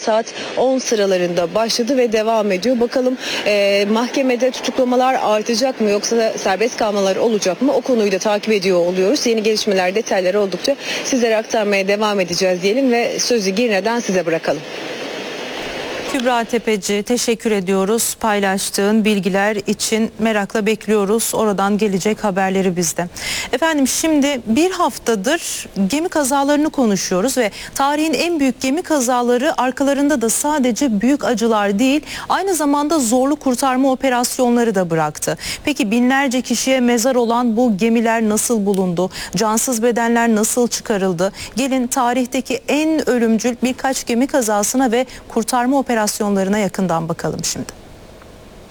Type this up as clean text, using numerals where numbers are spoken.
saat 10 sıralarında başladı ve devam ediyor. Bakalım mahkemede tutuklamalar artacak mı yoksa serbest kalmalar olacak mı? O konuyu da takip ediyor oluyoruz. Yeni gelişmeler, detaylar oldukça sizlere aktarmaya devam edeceğiz diyelim ve sözü Girne'den size bırakalım. Kübra Tepeci, teşekkür ediyoruz paylaştığın bilgiler için. Merakla bekliyoruz oradan gelecek haberleri bizde. Efendim, şimdi bir haftadır gemi kazalarını konuşuyoruz ve tarihin en büyük gemi kazaları arkalarında da sadece büyük acılar değil, aynı zamanda zorlu kurtarma operasyonları da bıraktı. Peki binlerce kişiye mezar olan bu gemiler nasıl bulundu? Cansız bedenler nasıl çıkarıldı? Gelin tarihteki en ölümcül birkaç gemi kazasına ve kurtarma operasyonlarına yakından bakalım şimdi.